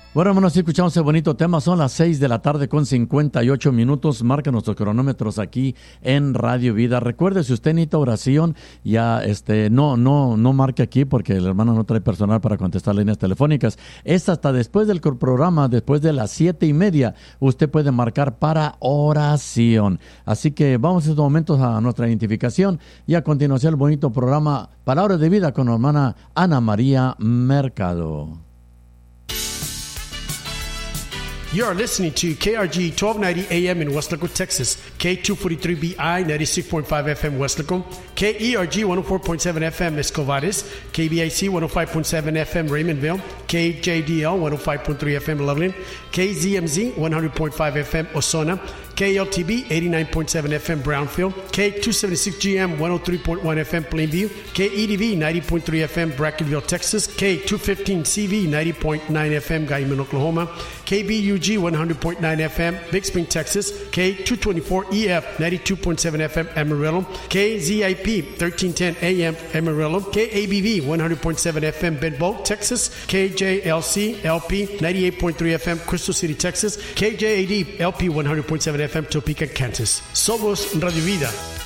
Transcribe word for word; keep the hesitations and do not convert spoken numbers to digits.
Bueno, hermanos, escuchamos ese bonito tema. Son las seis de la tarde con cincuenta y ocho minutos. Marca nuestros cronómetros aquí en Radio Vida. Recuerde, si usted necesita oración, ya este, no, no, no marque aquí porque el hermano no trae personal para contestar líneas telefónicas. Es hasta después del programa, después de las siete y media, usted puede marcar para oración. Así que vamos en estos momentos a nuestra identificación y a continuación el bonito programa Palabra de Vida con la hermana Ana María Mercado. You are listening to K R G twelve ninety A M in Weslaco, Texas, K two forty-three B I ninety-six point five F M Weslaco, K E R G one oh four point seven F M Escovares, K B I C one oh five point seven F M Raymondville, K J D L one oh five point three F M Loveland, K Z M Z one hundred point five F M Osona, K L T B eighty-nine point seven F M Brownfield, K two seventy-six G M one oh three point one F M Plainview, K E D V ninety point three F M Brackenville, Texas, K two fifteen C V ninety point nine F M Guyman, Oklahoma, K B U G one hundred point nine F M Big Spring, Texas, K two twenty-four E F ninety-two point seven F M Amarillo, K Z I P thirteen ten A M Amarillo, K A B V one hundred point seven F M Benbow, Texas, K J L C L P ninety-eight point three F M Crystal City, Texas, K J A D L P one hundred point seven F M Topeka, Kansas. Somos Radio Vida.